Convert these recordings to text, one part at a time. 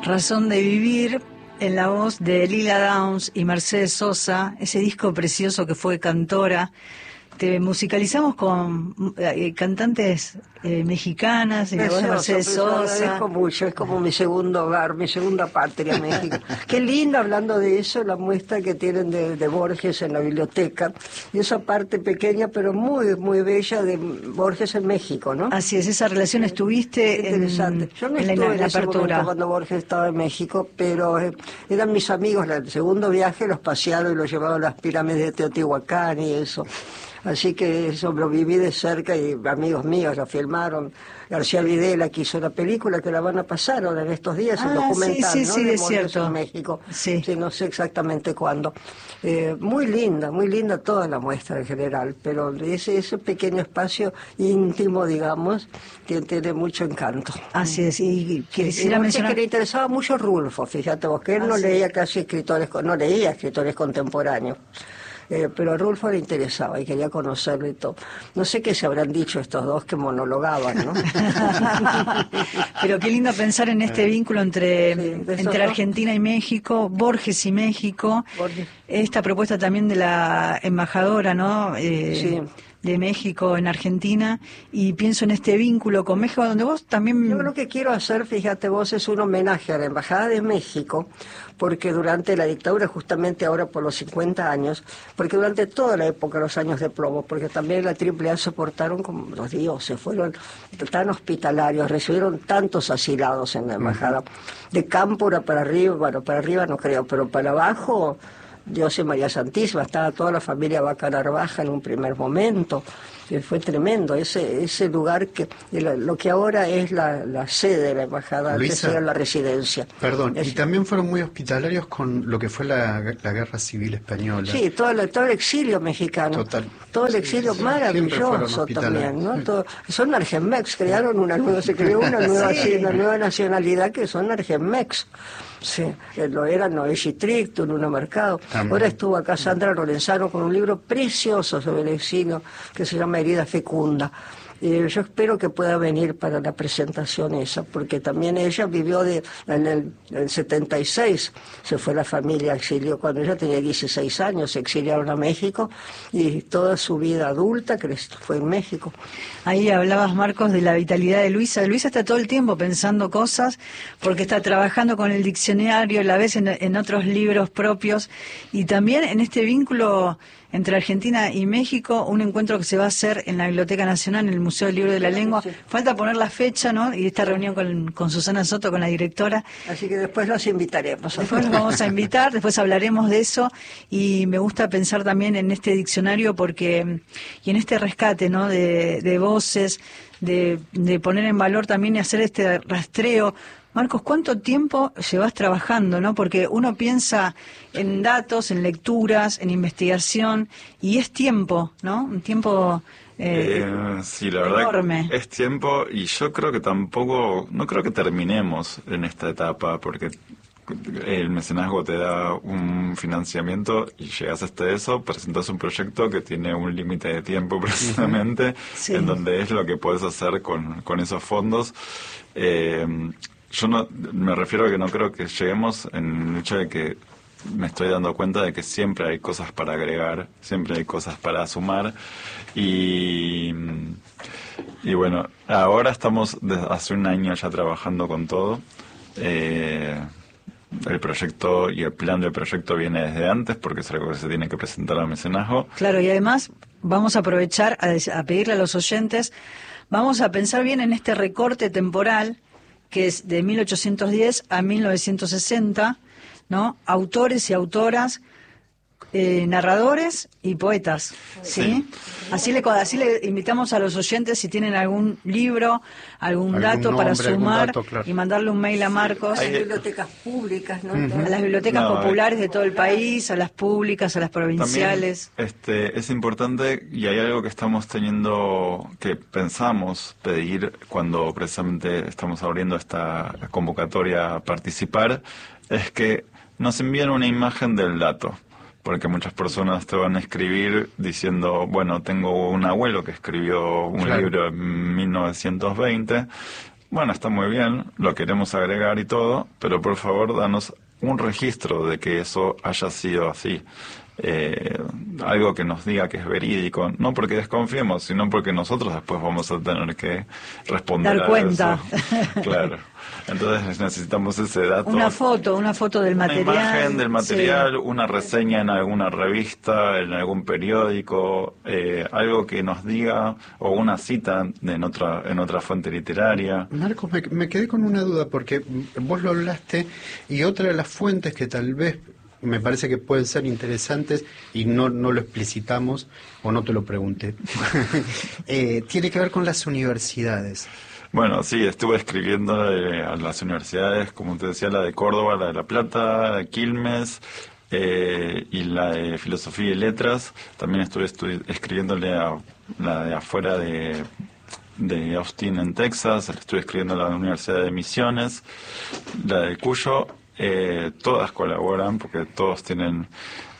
Razón de Vivir, en la voz de Lila Downs y Mercedes Sosa, ese disco precioso que fue Cantora. Te musicalizamos con cantantes mexicanas, y la voz de Mercedes Sosa. Agradezco mucho, es como mi segundo hogar, mi segunda patria, México. Qué lindo, hablando de eso, la muestra que tienen de Borges en la biblioteca, y esa parte pequeña pero muy muy bella de Borges en México, ¿no? Así es, esa relación estuviste interesante. Yo no estuve en ese momento cuando Borges estaba en México, pero eran mis amigos, el segundo viaje los pasearon y los llevaban a las pirámides de Teotihuacán y eso. Así que eso lo viví de cerca y amigos míos lo filmaron. García Videla que hizo la película que la van a pasar ahora en estos días, el documental, sí, ¿no? Sí, de es cierto. En México. Sí. Sí, no sé exactamente cuándo. Muy linda toda la muestra en general, pero ese pequeño espacio íntimo, digamos, que tiene mucho encanto. Así es, y quisiera mencionar que le interesaba mucho Rulfo, fíjate vos, que él no leía casi no leía escritores contemporáneos. Pero a Rulfo le interesaba y quería conocerlo y todo. No sé qué se habrán dicho estos dos que monologaban, ¿no? Pero qué lindo pensar en este vínculo entre Argentina y México, Borges y México. Esta propuesta también de la embajadora, ¿no? De México en Argentina, y pienso en este vínculo con México donde vos también... Yo lo que quiero hacer, fíjate vos, es un homenaje a la Embajada de México, porque durante la dictadura, justamente ahora por los 50 años, porque durante toda la época, los años de plomo, porque también la AAA se portaron como los dioses, fueron tan hospitalarios, recibieron tantos asilados en la Embajada, de Cámpora para arriba, bueno, para arriba no creo, pero para abajo... Dios y María Santísima, estaba toda la familia Vaca Narvaja en un primer momento, fue tremendo, ese lugar que lo que ahora es la sede de la embajada, antes era la residencia. Perdón, y también fueron muy hospitalarios con lo que fue la guerra civil española. Sí, todo el exilio mexicano. Total. Todo el exilio maravilloso también, ¿no? Son argenmex, se creó una nueva nacionalidad que son argenmex. Sí, lo era Noé Tricton, Uno Mercado. Ahora estuvo acá Sandra Lorenzano con un libro precioso sobre el exilio que se llama Herida Fecunda. Yo espero que pueda venir para la presentación esa, porque también ella vivió en el 76, se fue la familia a exilio, cuando ella tenía 16 años, se exiliaron a México, y toda su vida adulta fue en México. Ahí hablabas, Marcos, de la vitalidad de Luisa. Luisa está todo el tiempo pensando cosas, porque está trabajando con el diccionario, a la vez en otros libros propios, y también en este vínculo entre Argentina y México, un encuentro que se va a hacer en la Biblioteca Nacional, en el Museo del Libro de la Lengua. Sí. Falta poner la fecha, ¿no? Y esta reunión con Susana Soto, con la directora. Así que después los invitaremos. Después los vamos a invitar, después hablaremos de eso, y me gusta pensar también en este diccionario y en este rescate, ¿no? De voces, de poner en valor también y hacer este rastreo. Marcos, ¿cuánto tiempo llevas trabajando, no? Porque uno piensa en datos, en lecturas, en investigación, y es tiempo, ¿no? Un tiempo sí, la verdad enorme. Es tiempo, y yo creo que no creo que terminemos en esta etapa, porque el mecenazgo te da un financiamiento y llegas hasta eso, presentas un proyecto que tiene un límite de tiempo precisamente, sí, en donde es lo que puedes hacer con esos fondos. Yo no me refiero a que no creo que lleguemos en el hecho de que me estoy dando cuenta de que siempre hay cosas para agregar, siempre hay cosas para sumar, y bueno, ahora estamos desde hace un año ya trabajando con todo. El proyecto y el plan del proyecto viene desde antes, porque es algo que se tiene que presentar al mecenazgo. Claro, y además vamos a aprovechar a pedirle a los oyentes, vamos a pensar bien en este recorte temporal que es de 1810 a 1960, ¿no? Autores y autoras, narradores y poetas, ¿sí? Así le invitamos a los oyentes, si tienen algún libro, algún dato para sumar, claro, y mandarle un mail a Marcos. A las bibliotecas públicas, ¿no? A las bibliotecas populares de todo el país, a las públicas, a las provinciales. También, es importante, y hay algo que estamos teniendo, que pensamos pedir cuando precisamente estamos abriendo esta convocatoria a participar, es que nos envíen una imagen del dato. Porque muchas personas te van a escribir diciendo, bueno, tengo un abuelo que escribió un libro en 1920, bueno, está muy bien, lo queremos agregar y todo, pero por favor danos un registro de que eso haya sido así. Algo que nos diga que es verídico, no porque desconfiemos, sino porque nosotros después vamos a tener que responder Dar cuenta. eso. Claro. Entonces necesitamos ese dato. Una foto del material. Una imagen del material, sí. una reseña en alguna revista, en algún periódico, algo que nos diga, o una cita en otra fuente literaria. Marcos, me quedé con una duda, porque vos lo hablaste, y otra de las fuentes que tal vez me parece que pueden ser interesantes, y no lo explicitamos, o no te lo pregunté, tiene que ver con las universidades. Bueno, sí, estuve escribiendo a las universidades, como te decía, la de Córdoba, la de La Plata, la de Quilmes, y la de Filosofía y Letras. También estuve escribiéndole a la de afuera de Austin en Texas, le estuve escribiendo a la Universidad de Misiones, la de Cuyo. Todas colaboran porque todos tienen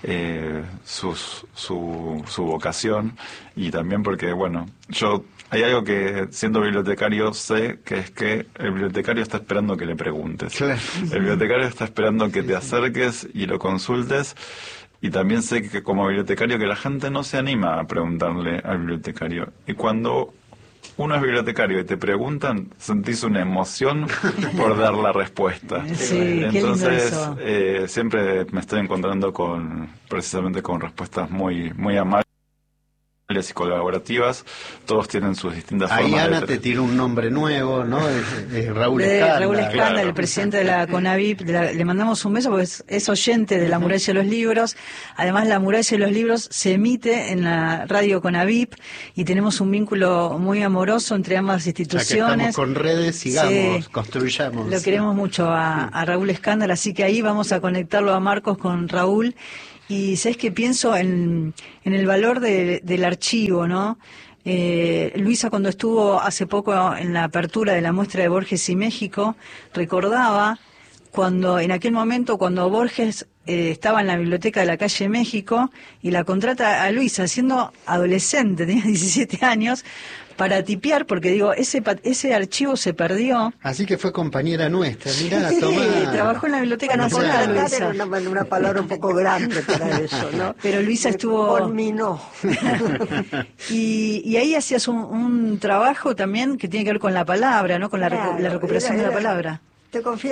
su vocación, y también porque, bueno, hay algo que siendo bibliotecario sé, que es que el bibliotecario está esperando que le preguntes. Claro. El bibliotecario está esperando que te acerques y lo consultes, y también sé que como bibliotecario que la gente no se anima a preguntarle al bibliotecario, y cuando uno es bibliotecario y te preguntan, sentís una emoción por dar la respuesta. Sí, entonces, qué lindo eso. siempre me estoy encontrando precisamente con respuestas muy, muy amables y colaborativas. Todos tienen sus distintas Ahí formas. Ana te tiró un nombre nuevo, ¿no? Raúl Escanda. Raúl Escanda, Claro. el presidente de la CONAVIP. Le mandamos un beso porque es oyente de La Muralla de los Libros. Además, La Muralla de los Libros se emite en la radio CONAVIP y tenemos un vínculo muy amoroso entre ambas Ya que instituciones. estamos con redes, sigamos, Sí. construyamos. Lo queremos mucho a Raúl Escándalo, así que ahí vamos a conectarlo a Marcos con Raúl. Y sabes que pienso en el valor del archivo, ¿no? Luisa, cuando estuvo hace poco en la apertura de la muestra de Borges y México, recordaba cuando en aquel momento cuando Borges estaba en la biblioteca de la calle México y la contrata a Luisa siendo adolescente, tenía 17 años, para tipear, porque digo, ese archivo se perdió. Así que fue compañera nuestra, mirá, Sí, tomá. trabajó en la Biblioteca Bueno, Nacional, contratar Luisa. era una palabra un poco grande para eso, ¿no? Pero Luisa estuvo... Conminó. y ahí hacías un trabajo también que tiene que ver con la palabra, ¿no? Con la Claro, recuperación de la era- palabra. Te confío,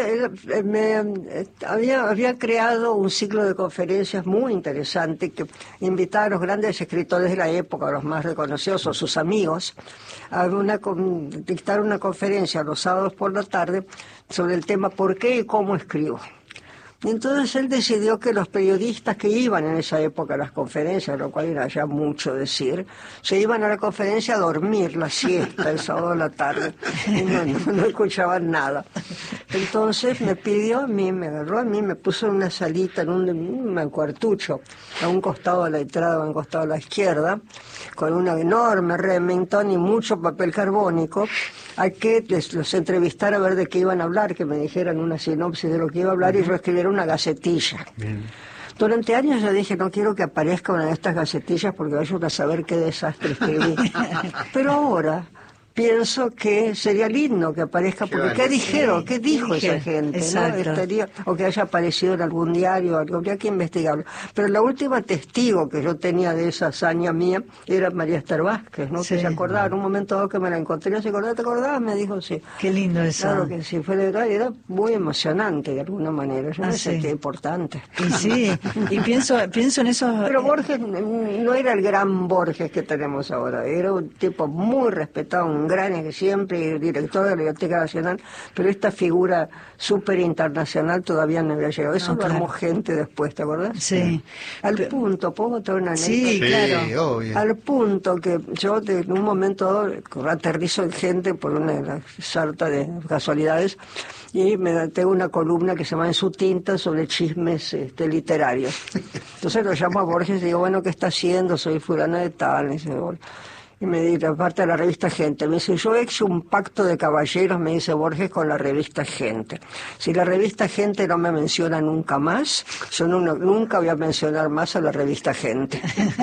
había creado un ciclo de conferencias muy interesante que invitaba a los grandes escritores de la época, a los más reconocidos o sus amigos, a dictar una conferencia los sábados por la tarde sobre el tema ¿por qué y cómo escribo? Y entonces él decidió que los periodistas que iban en esa época a las conferencias, lo cual era ya mucho decir, se iban a la conferencia a dormir la siesta el sábado de la tarde y no escuchaban nada. Entonces me agarró a mí, me puso en una salita, en un cuartucho, a un costado de la entrada, a un costado a la izquierda, con una enorme Remington y mucho papel carbónico, a que los entrevistara a ver de qué iban a hablar, que me dijeran una sinopsis de lo que iba a hablar y yo escribiera una gacetilla. Bien. Durante años yo dije, no quiero que aparezca una de estas gacetillas porque vayan a saber qué desastre escribí. Pero ahora pienso que sería lindo que aparezca, porque ¿qué dijeron? ¿Qué dijo esa gente? Exacto. ¿No? O que haya aparecido en algún diario, algo, habría que investigarlo. Pero la última testigo que yo tenía de esa hazaña mía era María Esther Vázquez, ¿no? Sí. Que se acordaba, en un momento dado que me la encontré, ¿te acordás? Me dijo, sí. Qué lindo eso. Claro que sí, era muy emocionante de alguna manera, yo me sí. sentía importante. Y sí, y pienso en esos... Pero Borges no era el gran Borges que tenemos ahora, era un tipo muy respetado, un gran siempre, director de la Biblioteca Nacional, pero esta figura súper internacional todavía no había llegado. Eso No, lo claro. armó gente después, ¿te acordás? Sí. Al punto, ¿puedo contar una anécdota? Sí, claro. Obvio. Al punto que yo en un momento dado aterrizo en gente por una de las sarta de casualidades y tengo una columna que se llama En su tinta sobre chismes literarios. Entonces lo llamo a Borges y digo, bueno, ¿qué está haciendo? Soy fulana de tal. Y dice, bueno. Y me dice, aparte de la revista Gente, me dice, yo he hecho un pacto de caballeros, me dice Borges, con la revista Gente. Si la revista Gente no me menciona nunca más, yo nunca voy a mencionar más a la revista Gente.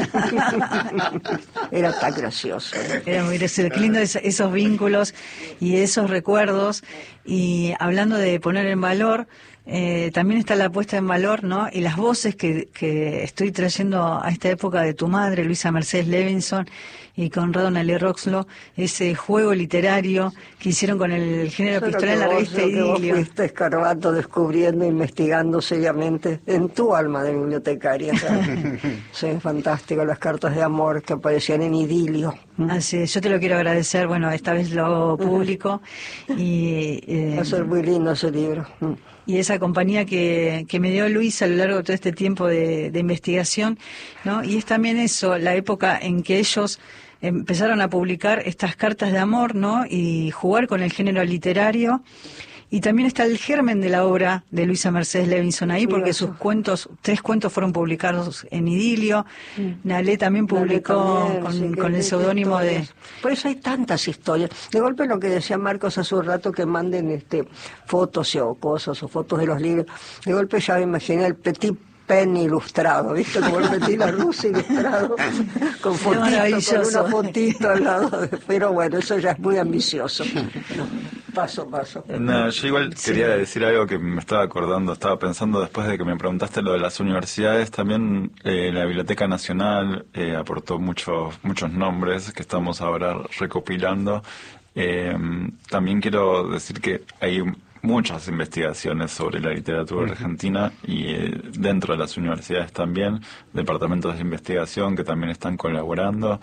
Era tan gracioso, ¿no? Era muy gracioso, qué lindo esos vínculos y esos recuerdos. Y hablando de poner en valor, también está la puesta en valor, ¿no? Y las voces que estoy trayendo a esta época de tu madre, Luisa Mercedes Levinson, y Conrado Nelly Roxlo, ese juego literario que hicieron con el género epistolar en la revista Idilio. Vos fuiste escarbando, descubriendo, investigando seriamente en tu alma de bibliotecaria. Sí, fantástico, las cartas de amor que aparecían en Idilio. Así es, yo te lo quiero agradecer, bueno, esta vez lo hago público. Va a ser muy lindo ese libro. Y esa compañía que me dio Luis a lo largo de todo este tiempo de investigación, ¿no? Y es también eso, la época en que ellos empezaron a publicar estas cartas de amor, ¿no? Y jugar con el género literario. Y también está el germen de la obra de Luisa Mercedes Levinson ahí, porque sus cuentos, 3 cuentos fueron publicados en Idilio. Nalé también publicó con el seudónimo de... Por eso hay tantas historias. De golpe lo que decía Marcos hace un rato, que manden fotos o cosas, o fotos de los libros. De golpe ya me imaginé el Petit Pen ilustrado, ¿viste? Como el Petit Larousse ilustrado, con una fotito al lado. Pero bueno, eso ya es muy ambicioso. Paso. No, yo igual quería decir algo que me estaba acordando, estaba pensando después de que me preguntaste lo de las universidades, también la Biblioteca Nacional aportó muchos nombres que estamos ahora recopilando. También quiero decir que hay muchas investigaciones sobre la literatura argentina y dentro de las universidades también, departamentos de investigación que también están colaborando.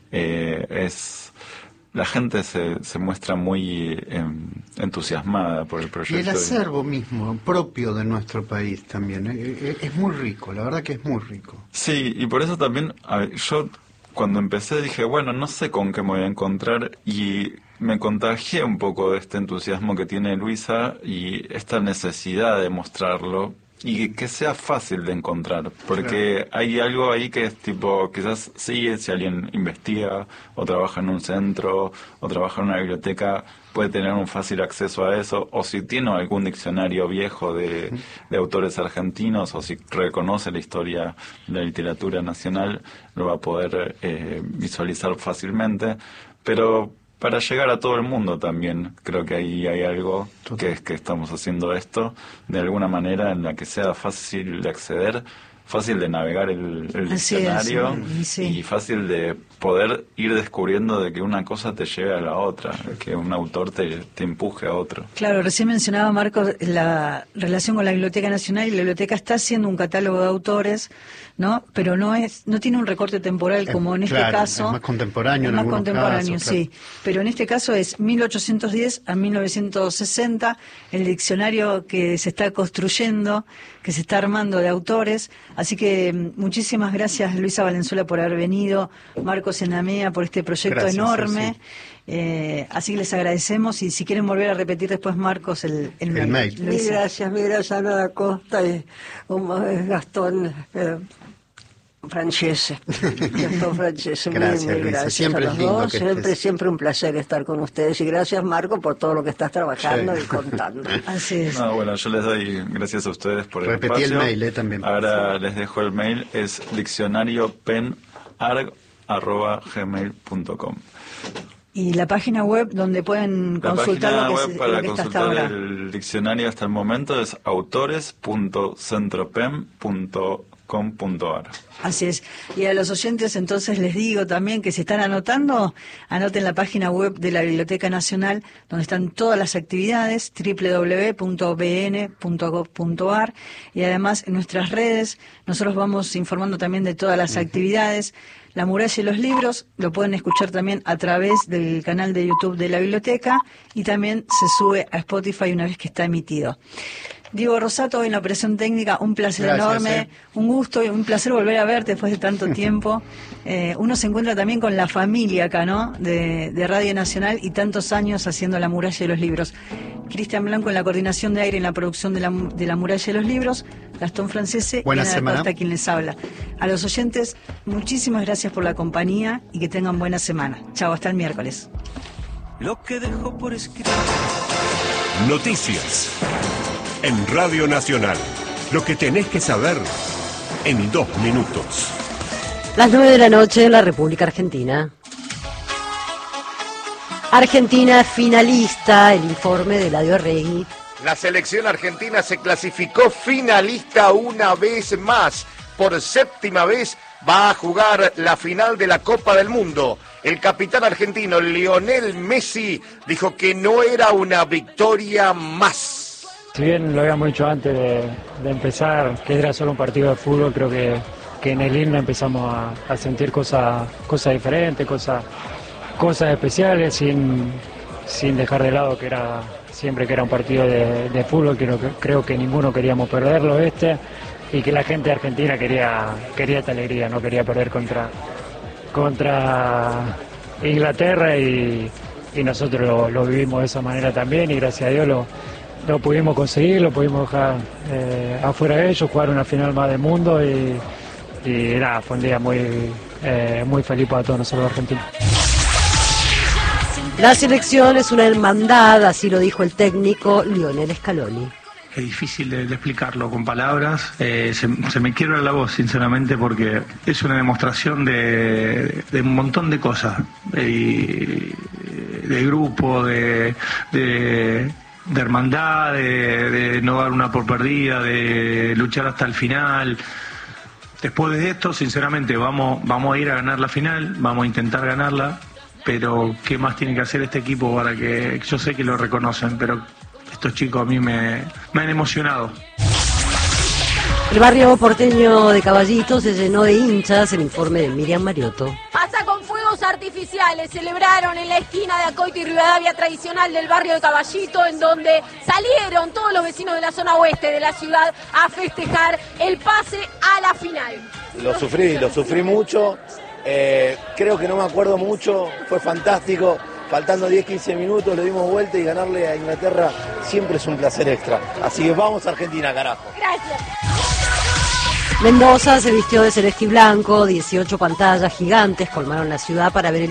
La gente se muestra muy entusiasmada por el proyecto. Y el acervo mismo, propio de nuestro país también, es muy rico, la verdad que es muy rico. Sí, y por eso también yo cuando empecé dije, bueno, no sé con qué me voy a encontrar, y me contagié un poco de este entusiasmo que tiene Luisa y esta necesidad de mostrarlo. Y que sea fácil de encontrar, porque hay algo ahí que es tipo, quizás sí, si alguien investiga o trabaja en un centro o trabaja en una biblioteca, puede tener un fácil acceso a eso, o si tiene algún diccionario viejo de autores argentinos, o si reconoce la historia de la literatura nacional, lo va a poder visualizar fácilmente, pero para llegar a todo el mundo también, creo que ahí hay algo que es que estamos haciendo esto de alguna manera en la que sea fácil de acceder, fácil de navegar el diccionario y fácil de poder ir descubriendo de que una cosa te lleve a la otra, que un autor te empuje a otro. Claro, recién mencionaba Marcos la relación con la Biblioteca Nacional, y la biblioteca está haciendo un catálogo de autores, ¿no? Pero no tiene un recorte temporal como en este caso. Es más contemporáneo en algunos casos, sí. Pero en este caso es 1810 a 1960, el diccionario que se está construyendo, que se está armando de autores. Así que muchísimas gracias, Luisa Valenzuela, por haber venido, Marcos Enamea, por este proyecto enorme. Sí. Así que les agradecemos, y si quieren volver a repetir después, Marcos, el mail. Mil gracias, Ana da Costa y Gastón Francese. Gastón Francese, gracias, mil gracias. Siempre a los dos. Siempre un placer estar con ustedes, y gracias, Marco, por todo lo que estás trabajando y contando. Así es. No, bueno, yo les doy gracias a ustedes por el Repetí espacio. el mail también. Ahora les dejo el mail, es diccionariopenarg@gmail.com. Y la página web donde pueden consultar la lo página que, web para lo que está hasta consultar ahora. el diccionario hasta el momento es autores.centropem.com.ar. Así es. Y a los oyentes entonces les digo también que si están anotando, anoten la página web de la Biblioteca Nacional, donde están todas las actividades, www.bn.gov.ar, y además en nuestras redes nosotros vamos informando también de todas las actividades. La muralla y los libros lo pueden escuchar también a través del canal de YouTube de la biblioteca, y también se sube a Spotify una vez que está emitido. Diego Rosato en la operación técnica, un placer Gracias, enorme, un gusto y un placer volver a verte después de tanto tiempo. Uno se encuentra también con la familia acá, ¿no? De Radio Nacional y tantos años haciendo La Muralla de los Libros. Cristian Blanco en la coordinación de aire en la producción de la Muralla de los Libros, Gastón Francese Buena y Ana semana. Costa quien les habla. A los oyentes, muchísimas gracias por la compañía y que tengan buena semana. Chao, hasta el miércoles. Lo que dejó por escrito. Noticias en Radio Nacional. Lo que tenés que saber en 2 minutos. Las 9 de la noche en la República Argentina. Argentina finalista, el informe de Eladio Arregui. La selección argentina se clasificó finalista una vez más. Por 7ª vez va a jugar la final de la Copa del Mundo. El capitán argentino Lionel Messi dijo que no era una victoria más. Si bien lo habíamos dicho antes de empezar, que era solo un partido de fútbol, creo que en el himno empezamos a sentir cosas diferentes, cosas especiales, sin dejar de lado que era siempre que era un partido de fútbol, creo que ninguno queríamos perderlo y que la gente argentina quería esta alegría, no quería perder contra Inglaterra y nosotros lo vivimos de esa manera también y gracias a Dios lo pudimos conseguir, lo pudimos dejar afuera de ellos, jugar una final más del mundo y nada, fue un día muy feliz para todos nosotros los argentinos. La selección es una hermandad, así lo dijo el técnico Lionel Scaloni. Es difícil de explicarlo con palabras, se me quiebra la voz sinceramente porque es una demostración de un montón de cosas, de grupo, de hermandad, de no dar una por perdida, de luchar hasta el final. Después de esto, sinceramente, vamos a ir a ganar la final, vamos a intentar ganarla, pero ¿qué más tiene que hacer este equipo para que, yo sé que lo reconocen, pero estos chicos a mí me han emocionado? El barrio porteño de Caballito se llenó de hinchas, el informe de Miriam Mariotto. Hasta con fuegos artificiales celebraron en la esquina de Acoito y Rivadavia tradicional del barrio de Caballito, en donde salieron todos los vecinos de la zona oeste de la ciudad a festejar el pase a la final. Lo sufrí mucho, creo que no me acuerdo mucho, fue fantástico. Faltando 10-15 minutos le dimos vuelta y ganarle a Inglaterra siempre es un placer extra. Así que vamos Argentina, carajo. Gracias. Mendoza se vistió de celeste y blanco, 18 pantallas gigantes colmaron la ciudad para ver el